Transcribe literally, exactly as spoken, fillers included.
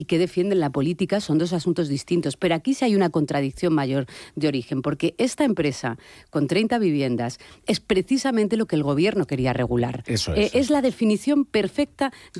y qué defienden la política son dos asuntos distintos. Pero aquí sí hay una contradicción mayor de origen, porque esta empresa, con treinta viviendas, es precisamente lo que el gobierno quería regular. Eso Eh, es. es la definición perfecta